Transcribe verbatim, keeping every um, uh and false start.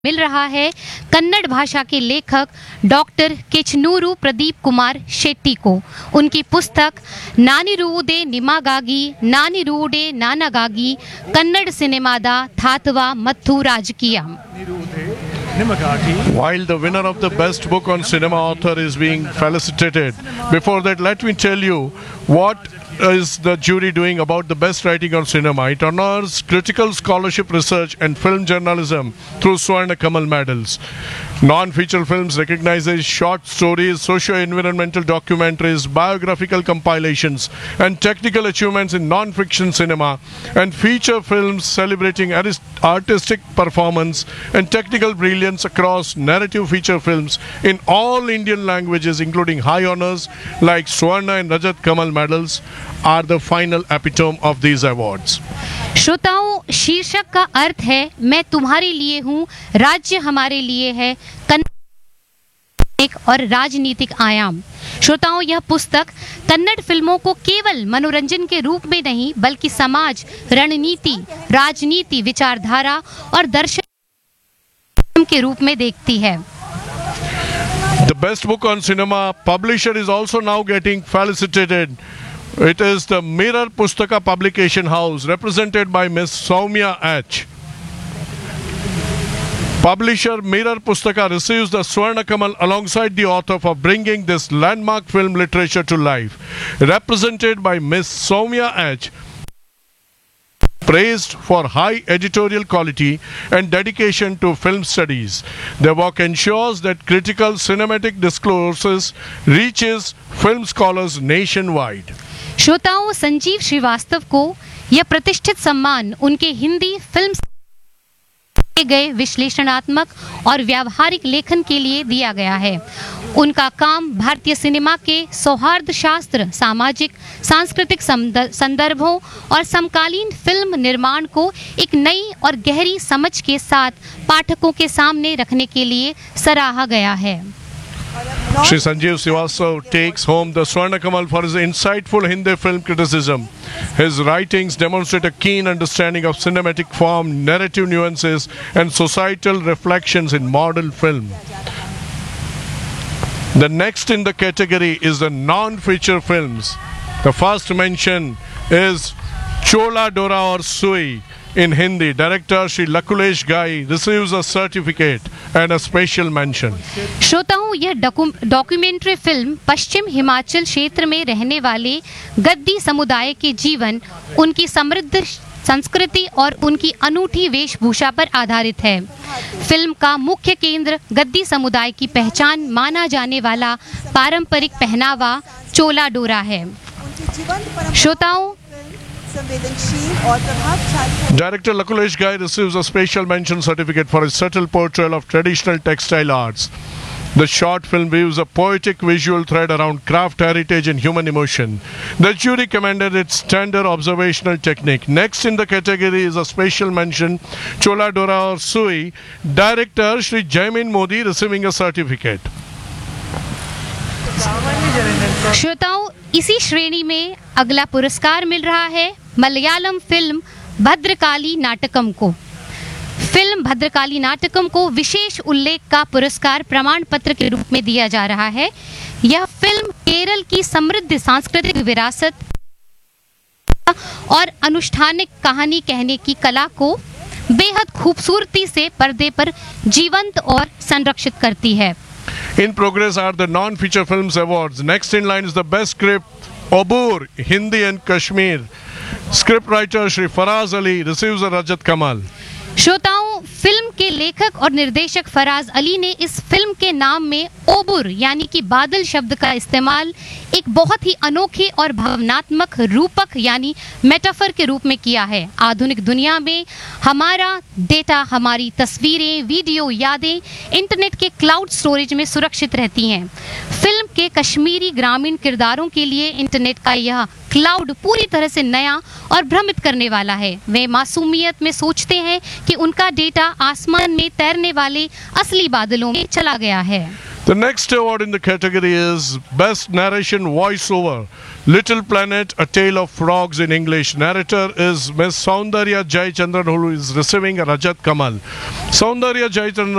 मिल रहा है कन्नड़ भाषा के लेखक डॉक्टर किचनूरू प्रदीप कुमार शेट्टी को। उनकी पुस्तक नानिरुवुदे निमाಗಾಗಿ नानिरुवुदे नानाಗಾಗಿ कन्नड़ सिनेमादा थातवा मत्तु राजकीय। While the winner of the best book on cinema author is being felicitated, before that let me tell you what is the jury doing about the best writing on cinema. It honors critical scholarship research and film journalism through Swarna Kamal medals. Non-feature films recognizes short stories, socio-environmental documentaries, biographical compilations and technical achievements in non-fiction cinema, and feature films celebrating artistic performance and technical brilliance across narrative feature films in all Indian languages, including high honors like Swarna and Rajat Kamal medals are the final epitome of these awards. श्रोताओं, शीर्षक का अर्थ है मैं तुम्हारे लिए हूँ, राज्य हमारे लिए है, कन्नड़ और राजनीतिक आयाम। श्रोताओं, यह पुस्तक कन्नड़ फिल्मों को केवल मनोरंजन के रूप में नहीं बल्कि समाज, रणनीति, राजनीति, विचारधारा और दर्शन के रूप में देखती है। The best book on cinema publisher is also now getting felicitated. It is the Mirror Pustaka Publication House, represented by Miss Soumya H. Publisher Mirror Pustaka receives the Swarna Kamal alongside the author for bringing this landmark film literature to life. Represented by Miss Soumya H. Praised for high editorial quality and dedication to film studies. Their work ensures that critical cinematic discourses reaches film scholars nationwide. श्रोताओं, संजीव श्रीवास्तव को यह प्रतिष्ठित सम्मान उनके Hindi film किए गए विश्लेषणात्मक और व्यावहारिक लेखन के लिए दिया गया है। उनका काम भारतीय सिनेमा के सौहार्द शास्त्र, सामाजिक, सांस्कृतिक संदर्भों और समकालीन फिल्म निर्माण को एक नई और गहरी समझ के साथ पाठकों के सामने रखने के लिए सराहा गया है। Shri Sanjeev Srivastav takes home the Swarna Kamal for his insightful Hindi film criticism. His writings demonstrate a keen understanding of cinematic form, narrative nuances, and societal reflections in modern film. The next in the category is the non-feature films. The first mention is Chola Dora or Sui in Hindi. Director Shri Lakulesh Ghai receives a certificate and a special mention. श्रोताओं, यह documentary film पश्चिम हिमाचल क्षेत्र में रहने वाले गद्दी समुदाय के जीवन, उनकी समृद्ध संस्कृति और उनकी अनूठी वेशभूषा पर आधारित है। फिल्म का मुख्य केंद्र गद्दी समुदाय की पहचान माना जाने वाला पारंपरिक पहनावा चोला डोरा है। श्रोताओं, Director Lakulesh Ghai receives a special mention certificate for his subtle portrayal of traditional textile arts. The short film weaves a poetic visual thread around craft heritage and human emotion. The jury commended its tender observational technique. Next in the category is a special mention, Chola Dora or Sui, Director Shri Jaimin Modi receiving a certificate. श्रोताओं, इसी श्रेणी में अगला पुरस्कार मिल रहा है Malayalam film Bhadrakali नाटकम को। Film Bhadrakali नाटकम को विशेष उल्लेख का पुरस्कार प्रमाण पत्र के रूप में दिया जा रहा है। यह फिल्म केरल की समृद्ध सांस्कृतिक विरासत और अनुष्ठानिक कहानी कहने की कला को बेहद खूबसूरती से पर्दे पर जीवंत और संरक्षित करती है। In progress are the non-feature films awards. Next in line is the best script, Obur, Hindi and Kashmir. Scriptwriter Shri Faraz Ali receives a Rajat Kamal. श्रोताओं, फिल्म के लेखक और निर्देशक फराज अली ने इस फिल्म के नाम में ओबुर यानी कि बादल शब्द का इस्तेमाल एक बहुत ही अनोखे और भावनात्मक रूपक यानी मेटाफर के रूप में किया है। आधुनिक दुनिया में हमारा डेटा, हमारी तस्वीरें, वीडियो, यादें इंटरनेट के क्लाउड स्टोरेज में सुरक्षित रहती हैं। फिल्म के कश्मीरी ग्रामीण किरदारों के लिए इंटरनेट का यह क्लाउड पूरी तरह से नया और भ्रमित करने वाला है। वे मासूमियत में सोचते हैं कि उनका डेटा आसमान में तैरने वाले असली बादलों में चला गया है। The next award in the category is Best Narration Voiceover. Little Planet, A Tale of Frogs in English. Narrator is Miss Soundarya Jayachandran, who is receiving a Rajat Kamal. Soundarya Jayachandran